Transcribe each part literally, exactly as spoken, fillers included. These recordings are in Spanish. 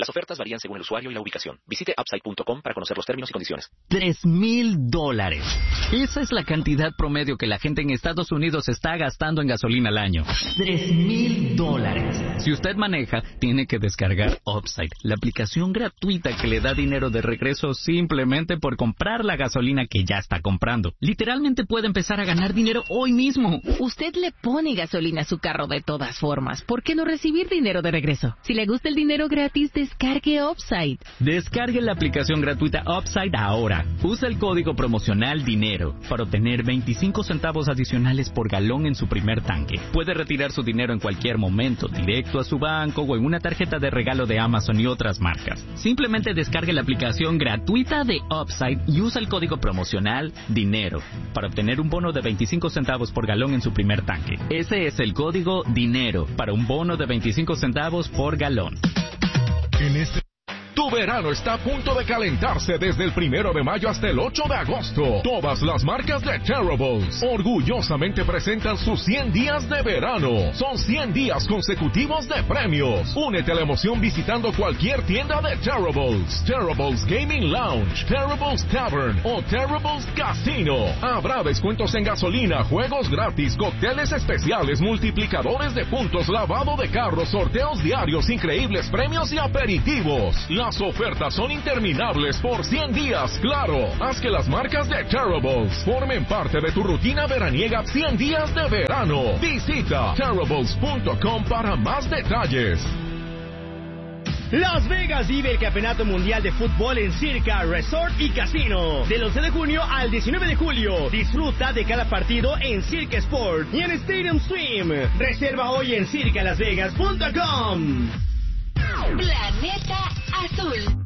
Las ofertas varían según el usuario y la ubicación. Visite upside punto com para conocer los términos y condiciones. Tres mil dólares. Esa es la cantidad promedio que la gente en Estados Unidos está gastando en gasolina al año. Tres mil dólares. Si usted maneja, tiene que descargar Upside, la aplicación gratuita que le da dinero de regreso simplemente por comprar la gasolina que ya está comprando. Literalmente puede empezar a ganar dinero hoy mismo. Usted le pone gasolina a su carro de todas formas. ¿Por qué no recibir dinero de regreso? Si le gusta el dinero gratis, descargue Upside. Descargue la aplicación gratuita Upside ahora. Usa el código promocional DINERO para obtener veinticinco centavos adicionales por galón en su primer tanque. Puede retirar su dinero en cualquier momento, directo a su banco o en una tarjeta de regalo de Amazon y otras marcas. Simplemente descargue la aplicación gratuita de Upside y usa el código promocional DINERO para obtener un bono de veinticinco centavos por galón en su primer tanque. Ese es el código DINERO para un bono de veinticinco centavos por galón. En este... Tu verano está a punto de calentarse desde el primero de mayo hasta el ocho de agosto. Todas las marcas de Terribles orgullosamente presentan sus cien días de verano. Son cien días consecutivos de premios. Únete a la emoción visitando cualquier tienda de Terribles, Terribles Gaming Lounge, Terribles Tavern o Terribles Casino. Habrá descuentos en gasolina, juegos gratis, cócteles especiales, multiplicadores de puntos, lavado de carros, sorteos diarios, increíbles premios y aperitivos. Las ofertas son interminables por cien días, claro. Haz que las marcas de Terribles formen parte de tu rutina veraniega cien días de verano. Visita terribles punto com para más detalles. Las Vegas vive el Campeonato Mundial de Fútbol en Circa, Resort y Casino. Del once de junio al diecinueve de julio. Disfruta de cada partido en Circa Sport y en Stadium Swim. Reserva hoy en circa las vegas punto com. Planeta Azul.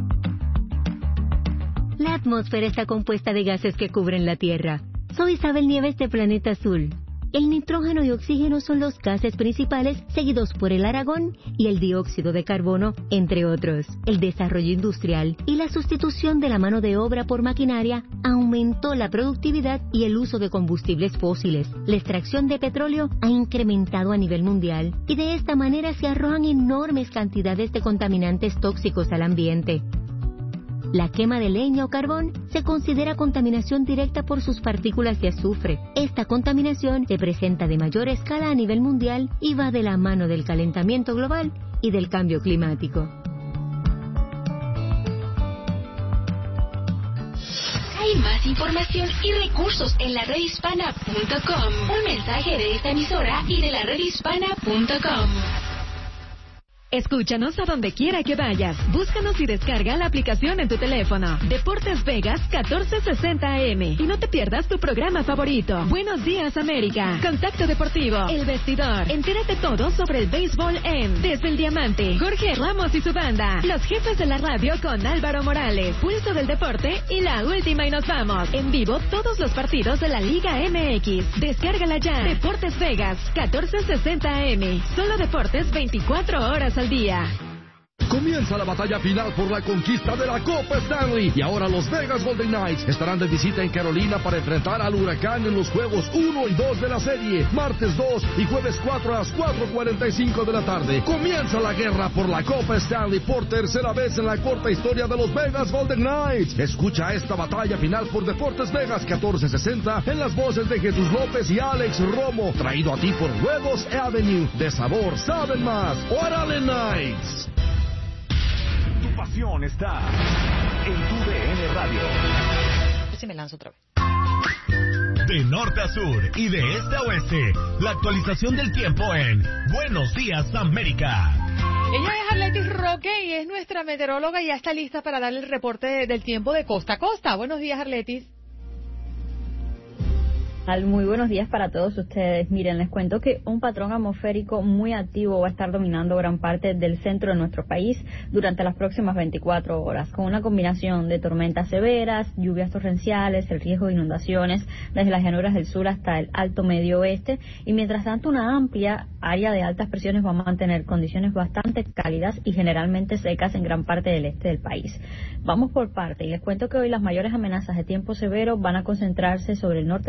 La atmósfera está compuesta de gases que cubren la Tierra. Soy Isabel Nieves de Planeta Azul. El nitrógeno y oxígeno son los gases principales, seguidos por el argón y el dióxido de carbono, entre otros. El desarrollo industrial y la sustitución de la mano de obra por maquinaria aumentó la productividad y el uso de combustibles fósiles. La extracción de petróleo ha incrementado a nivel mundial y de esta manera se arrojan enormes cantidades de contaminantes tóxicos al ambiente. La quema de leña o carbón se considera contaminación directa por sus partículas de azufre. Esta contaminación se presenta de mayor escala a nivel mundial y va de la mano del calentamiento global y del cambio climático. Hay más información y recursos en la red hispana punto com. Un mensaje de esta emisora y de la red hispana punto com. Escúchanos a donde quiera que vayas. Búscanos y descarga la aplicación en tu teléfono. Deportes Vegas catorce sesenta A M. Y no te pierdas tu programa favorito. Buenos días, América. Contacto Deportivo. El Vestidor. Entérate todo sobre el béisbol en Desde el Diamante. Jorge Ramos y su banda. Los jefes de la radio con Álvaro Morales. Pulso del Deporte y la última y nos vamos. En vivo todos los partidos de la Liga M X. Descárgala ya. Deportes Vegas catorce sesenta A M. Solo deportes veinticuatro horas al día. Comienza la batalla final por la conquista de la Copa Stanley y ahora los Vegas Golden Knights estarán de visita en Carolina para enfrentar al Huracán en los juegos uno y dos de la serie, martes dos y jueves cuatro a las cuatro cuarenta y cinco de la tarde. Comienza la guerra por la Copa Stanley por tercera vez en la corta historia de los Vegas Golden Knights. Escucha esta batalla final por Deportes Vegas catorce sesenta en las voces de Jesús López y Alex Romo, traído a ti por Huevos Avenue. De sabor saben más. ¡Órale, Knights! Tu pasión está en tu D N Radio. Si me lanzo otra vez. De norte a sur y de este a oeste, la actualización del tiempo en Buenos Días América. Ella es Arletis Roque y es nuestra meteoróloga y ya está lista para darle el reporte del tiempo de costa a costa. Buenos días, Arletis. Muy buenos días para todos ustedes. Miren, les cuento que un patrón atmosférico muy activo va a estar dominando gran parte del centro de nuestro país durante las próximas veinticuatro horas, con una combinación de tormentas severas, lluvias torrenciales, el riesgo de inundaciones desde las llanuras del sur hasta el alto medio oeste, y mientras tanto una amplia área de altas presiones va a mantener condiciones bastante cálidas y generalmente secas en gran parte del este del país. Vamos por parte y les cuento que hoy las mayores amenazas de tiempo severo van a concentrarse sobre el norte de Nebraska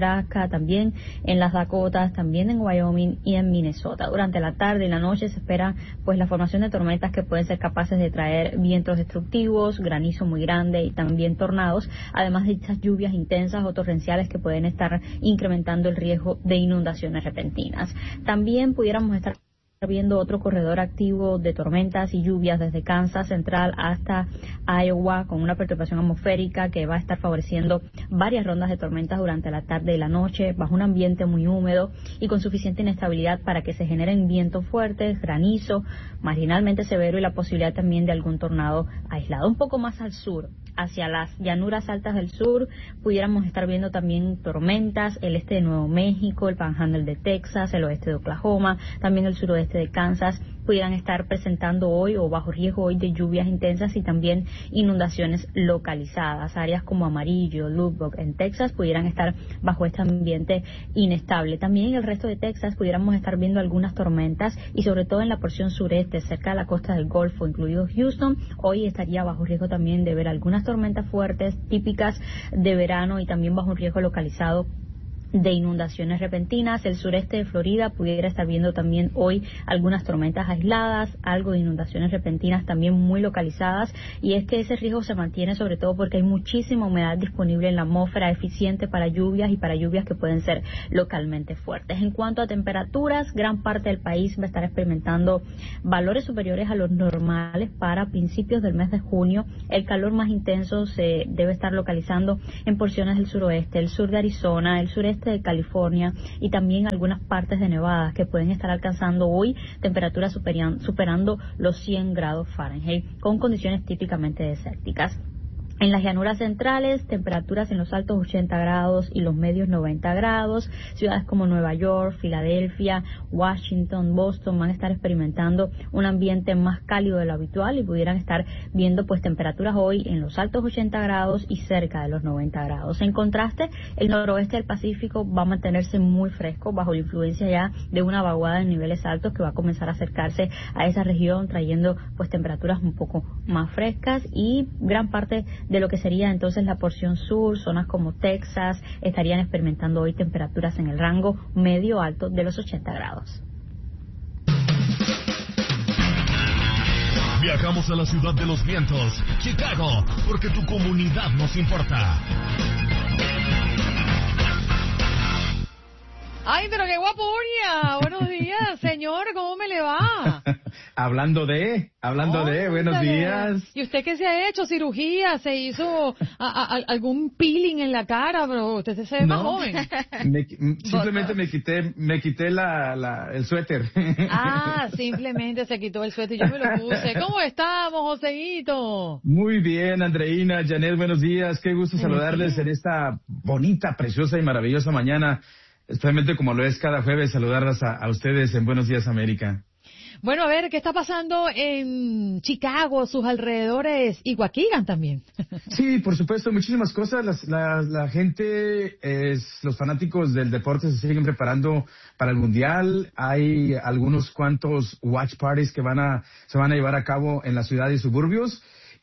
Nebraska, también en las Dakotas, también en Wyoming y en Minnesota. Durante la tarde y la noche se espera pues la formación de tormentas que pueden ser capaces de traer vientos destructivos, granizo muy grande y también tornados, además de estas lluvias intensas o torrenciales que pueden estar incrementando el riesgo de inundaciones repentinas. También pudiéramos estar viendo otro corredor activo de tormentas y lluvias desde Kansas central hasta Iowa, con una perturbación atmosférica que va a estar favoreciendo varias rondas de tormentas durante la tarde y la noche, bajo un ambiente muy húmedo y con suficiente inestabilidad para que se generen vientos fuertes, granizo, marginalmente severo y la posibilidad también de algún tornado aislado. Un poco más al sur, hacia las llanuras altas del sur, pudiéramos estar viendo también tormentas, el este de Nuevo México, el Panhandle de Texas, el oeste de Oklahoma, también el suroeste de Kansas, pudieran estar presentando hoy o bajo riesgo hoy de lluvias intensas y también inundaciones localizadas. Áreas como Amarillo, Lubbock en Texas pudieran estar bajo este ambiente inestable. También en el resto de Texas pudiéramos estar viendo algunas tormentas y sobre todo en la porción sureste, cerca de la costa del Golfo, incluido Houston, hoy estaría bajo riesgo también de ver algunas tormentas fuertes típicas de verano y también bajo un riesgo localizado de inundaciones repentinas. El sureste de Florida pudiera estar viendo también hoy algunas tormentas aisladas, algo de inundaciones repentinas también muy localizadas, y es que ese riesgo se mantiene sobre todo porque hay muchísima humedad disponible en la atmósfera, eficiente para lluvias y para lluvias que pueden ser localmente fuertes. En cuanto a temperaturas, gran parte del país va a estar experimentando valores superiores a los normales para principios del mes de junio. El calor más intenso se debe estar localizando en porciones del suroeste, el sur de Arizona, el sureste de California y también algunas partes de Nevada, que pueden estar alcanzando hoy temperaturas superan, superando los cien grados Fahrenheit, con condiciones típicamente desérticas. En las llanuras centrales, temperaturas en los altos ochenta grados y los medios noventa grados. Ciudades como Nueva York, Filadelfia, Washington, Boston van a estar experimentando un ambiente más cálido de lo habitual y pudieran estar viendo pues temperaturas hoy en los altos ochenta grados y cerca de los noventa grados. En contraste, el noroeste del Pacífico va a mantenerse muy fresco bajo la influencia ya de una vaguada en niveles altos que va a comenzar a acercarse a esa región, trayendo pues temperaturas un poco más frescas, y gran parte de lo que sería entonces la porción sur, zonas como Texas, estarían experimentando hoy temperaturas en el rango medio alto de los ochenta grados. Viajamos a la ciudad de los vientos, Chicago, porque tu comunidad nos importa. Ay, pero qué guapuria. Buenos días, señor, ¿cómo me le va? Hablando de, hablando oh, de, buenos días. ¿Y usted qué se ha hecho? ¿Cirugía? ¿Se hizo a, a, algún peeling en la cara? Pero usted se ve no, más joven. Me, simplemente me quité, me quité la, la, el suéter. Ah, simplemente se quitó el suéter y yo me lo puse. ¿Cómo estamos, Joseguito? Muy bien, Andreina, Janet, buenos días. Qué gusto saludarles en esta bonita, preciosa y maravillosa mañana. Especialmente como lo es cada jueves, saludarlas a, a ustedes en Buenos Días América. Bueno, a ver, ¿qué está pasando en Chicago, sus alrededores y Waukegan también? Sí, por supuesto, muchísimas cosas. Las, la, la gente, es, los fanáticos del deporte se siguen preparando para el Mundial. Hay algunos cuantos watch parties que van a, se van a llevar a cabo en la ciudad y suburbios.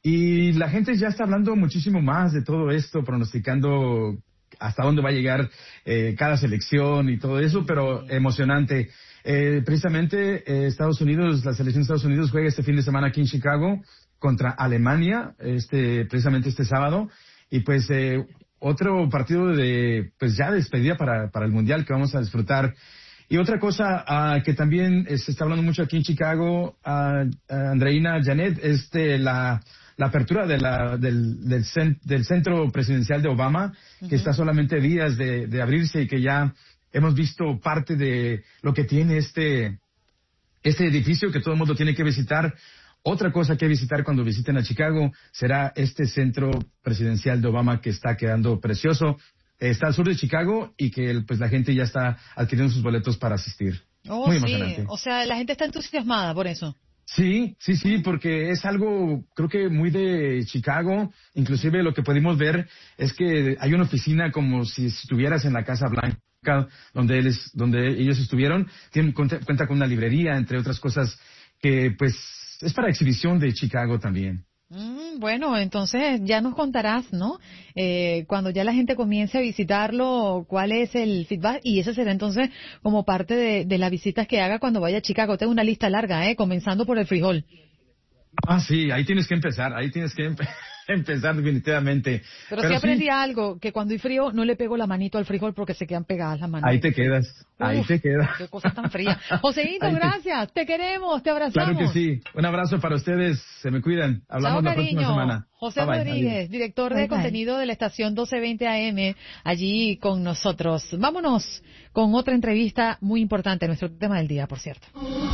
Y la gente ya está hablando muchísimo más de todo esto, pronosticando hasta dónde va a llegar eh, cada selección y todo eso, pero emocionante. Eh, precisamente eh, Estados Unidos, la selección de Estados Unidos juega este fin de semana aquí en Chicago contra Alemania, este precisamente este sábado, y pues eh, otro partido de pues ya de despedida para, para el Mundial que vamos a disfrutar. Y otra cosa uh, que también eh, se está hablando mucho aquí en Chicago, uh, uh, Andreina, Janet, este la la apertura de la, del, del, cent, del centro presidencial de Obama, uh-huh. que está solamente días de, de abrirse y que ya hemos visto parte de lo que tiene este, este edificio que todo el mundo tiene que visitar. Otra cosa que visitar cuando visiten a Chicago será este centro presidencial de Obama que está quedando precioso. Está al sur de Chicago y que pues la gente ya está adquiriendo sus boletos para asistir. Oh, Muy sí. emocionante. O sea, la gente está entusiasmada por eso. Sí, sí, sí, porque es algo, creo que muy de Chicago. Inclusive lo que pudimos ver es que hay una oficina como si estuvieras en la Casa Blanca, donde, él es, donde ellos estuvieron. Tiene, cuenta, cuenta con una librería, entre otras cosas, que pues es para exhibición de Chicago también. Mm, bueno, entonces ya nos contarás, ¿no? Eh, cuando ya la gente comience a visitarlo, cuál es el feedback, y ese será entonces como parte de, de las visitas que haga cuando vaya a Chicago. Tengo una lista larga, ¿eh? Comenzando por el frijol. Ah, sí, ahí tienes que empezar, ahí tienes que empe empezar definitivamente. Pero, Pero sí aprendí sí, algo, que cuando hay frío no le pego la manito al frijol porque se quedan pegadas las manos. ahí te quedas, ahí Uf, te quedas. qué cosa tan fría. Joséito, Ahí te- gracias, te queremos, te abrazamos. Claro que sí. Un abrazo para ustedes, se me cuidan. Hablamos Chao, la próxima cariño. semana. José Bye, bye, Rodríguez, adiós. director Bye, de bye. contenido de la estación doce veinte A M, allí con nosotros. Vámonos con otra entrevista muy importante, nuestro tema del día, por cierto.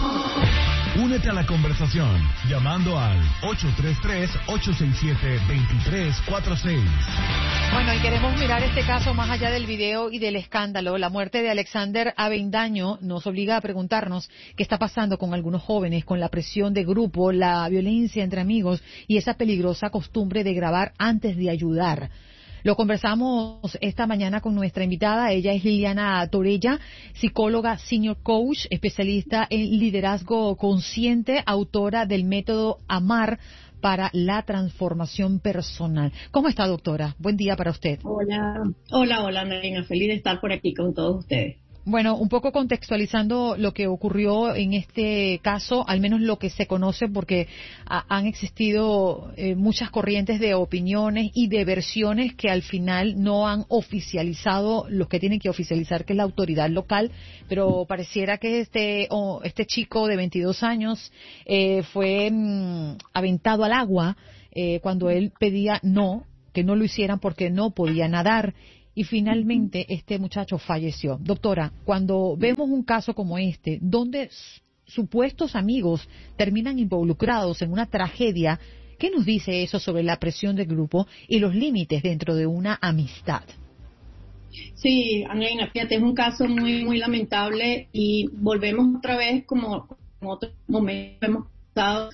Únete a la conversación llamando al ocho tres tres, ocho seis siete, dos tres cuatro seis. Bueno, y queremos mirar este caso más allá del video y del escándalo. La muerte de Alexander Avendaño nos obliga a preguntarnos qué está pasando con algunos jóvenes, con la presión de grupo, la violencia entre amigos y esa peligrosa costumbre de grabar antes de ayudar. Lo conversamos esta mañana con nuestra invitada. Ella es Liliana Torella, psicóloga senior coach, especialista en liderazgo consciente, autora del método AMAR para la transformación personal. ¿Cómo está, doctora? Buen día para usted. Hola, hola, hola, Marina. Feliz de estar por aquí con todos ustedes. Bueno, un poco contextualizando lo que ocurrió en este caso, al menos lo que se conoce, porque ha, han existido eh, muchas corrientes de opiniones y de versiones que al final no han oficializado los que tienen que oficializar, que es la autoridad local, pero pareciera que este, oh, este chico de veintidós años eh, fue mm, aventado al agua eh, cuando él pedía no, que no lo hicieran porque no podía nadar. Y finalmente este muchacho falleció. Doctora, cuando vemos un caso como este, donde supuestos amigos terminan involucrados en una tragedia, ¿qué nos dice eso sobre la presión del grupo y los límites dentro de una amistad? Sí, Andreina, fíjate, es un caso muy, muy lamentable y volvemos otra vez, como en otro momento hemos estado,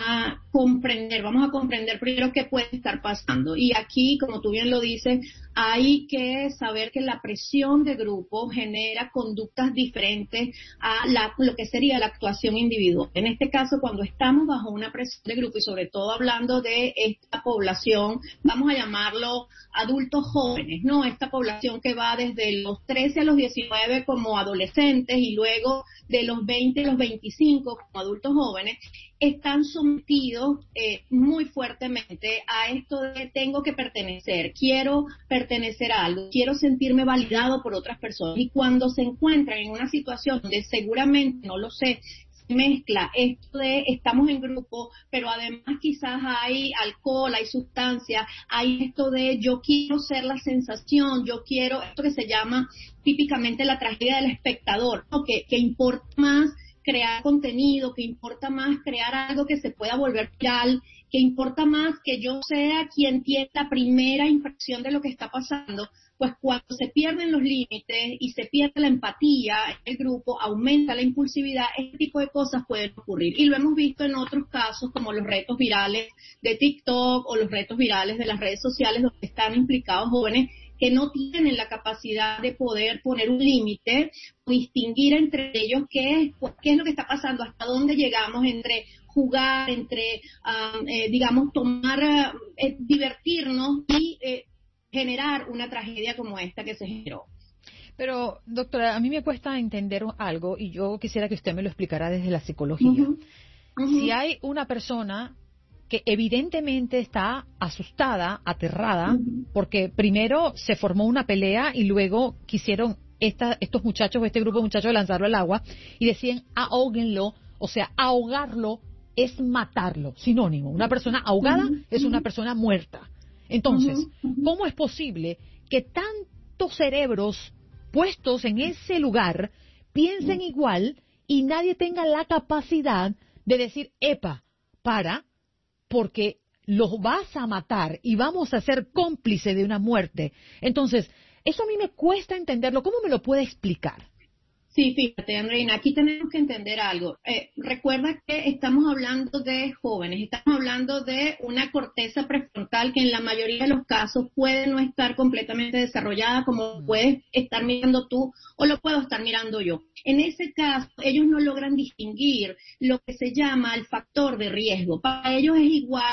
a comprender, vamos a comprender primero qué puede estar pasando. Y aquí, como tú bien lo dices, hay que saber que la presión de grupo genera conductas diferentes a la, lo que sería la actuación individual. En este caso, cuando estamos bajo una presión de grupo y sobre todo hablando de esta población, vamos a llamarlo adultos jóvenes, ¿no? Esta población que va desde los trece a los diecinueve como adolescentes y luego de los veinte a los veinticinco como adultos jóvenes, están sometidos eh, muy fuertemente a esto de tengo que pertenecer, quiero pertenecer a algo, quiero sentirme validado por otras personas. Y cuando se encuentran en una situación donde seguramente, no lo sé, se mezcla esto de estamos en grupo, pero además quizás hay alcohol, hay sustancia, hay esto de yo quiero ser la sensación, yo quiero, esto que se llama típicamente la tragedia del espectador, ¿no? que, que importa más crear contenido, que importa más crear algo que se pueda volver viral, que importa más que yo sea quien tiene la primera impresión de lo que está pasando, pues cuando se pierden los límites y se pierde la empatía en el grupo, aumenta la impulsividad, este tipo de cosas pueden ocurrir. Y lo hemos visto en otros casos como los retos virales de TikTok o los retos virales de las redes sociales donde están implicados jóvenes que no tienen la capacidad de poder poner un límite, distinguir entre ellos qué es, qué es lo que está pasando, hasta dónde llegamos entre jugar, entre, um, eh, digamos, tomar, eh, divertirnos y eh, generar una tragedia como esta que se generó. Pero, doctora, a mí me cuesta entender algo y yo quisiera que usted me lo explicara desde la psicología. Uh-huh. Uh-huh. Si hay una persona que evidentemente está asustada, aterrada, uh-huh. porque primero se formó una pelea y luego quisieron esta, estos muchachos, este grupo de muchachos lanzarlo al agua y decían ahóguenlo, o sea, ahogarlo es matarlo, sinónimo. Una persona ahogada uh-huh. es una persona muerta. Entonces, uh-huh. ¿cómo es posible que tantos cerebros puestos en ese lugar piensen uh-huh. igual y nadie tenga la capacidad de decir, epa, para... porque los vas a matar y vamos a ser cómplice de una muerte? Entonces, eso a mí me cuesta entenderlo. ¿Cómo me lo puede explicar? Sí, fíjate, Andreina, aquí tenemos que entender algo. Eh, recuerda que estamos hablando de jóvenes, estamos hablando de una corteza prefrontal que en la mayoría de los casos puede no estar completamente desarrollada, como puedes estar mirando tú o lo puedo estar mirando yo. En ese caso, ellos no logran distinguir lo que se llama el factor de riesgo. Para ellos es igual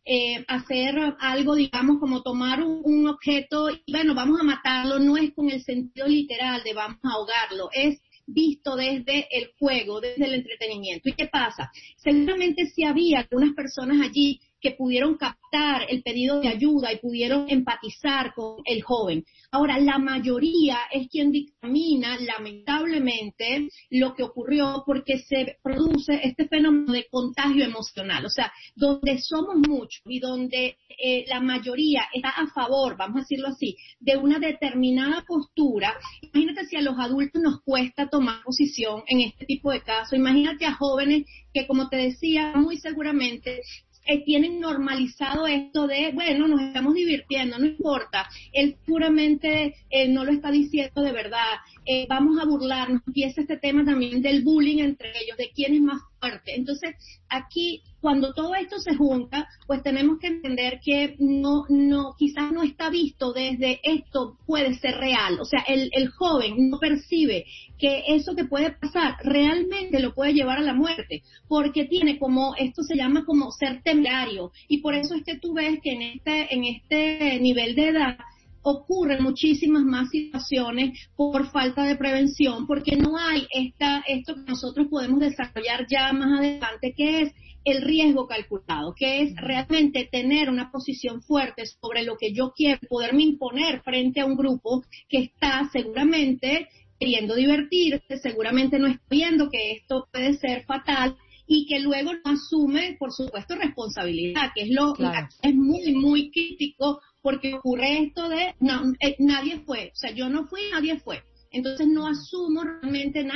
eh, hacer algo, digamos, como tomar un, un objeto y bueno, vamos a matarlo, no es con el sentido literal de vamos a ahogarlo, es visto desde el juego, desde el entretenimiento. ¿Y qué pasa? Seguramente sí había algunas personas allí que pudieron captar el pedido de ayuda y pudieron empatizar con el joven. Ahora, la mayoría es quien dictamina, lamentablemente, lo que ocurrió porque se produce este fenómeno de contagio emocional. O sea, donde somos muchos y donde eh, la mayoría está a favor, vamos a decirlo así, de una determinada postura. Imagínate si a los adultos nos cuesta tomar posición en este tipo de casos. Imagínate a jóvenes que, como te decía, muy seguramente Eh, tienen normalizado esto de, bueno, nos estamos divirtiendo, no importa, él puramente eh, no lo está diciendo de verdad, eh, vamos a burlarnos, empieza este tema también del bullying entre ellos, de quién es más fuerte. Entonces, aquí, cuando todo esto se junta, pues tenemos que entender que no, no, quizás no está visto desde esto puede ser real, o sea, el, el joven no percibe que eso que puede pasar realmente lo puede llevar a la muerte, porque tiene como, esto se llama como ser temerario, y por eso es que tú ves que en este, en este nivel de edad ocurren muchísimas más situaciones por falta de prevención, porque no hay esta, esto que nosotros podemos desarrollar ya más adelante, que es el riesgo calculado, que es realmente tener una posición fuerte sobre lo que yo quiero, poderme imponer frente a un grupo que está seguramente queriendo divertirse, seguramente no está viendo que esto puede ser fatal, y que luego no asume, por supuesto, responsabilidad, que es lo claro. Es muy, muy crítico, porque ocurre esto de, no, eh, nadie fue, o sea, yo no fui, nadie fue, entonces no asumo realmente nada.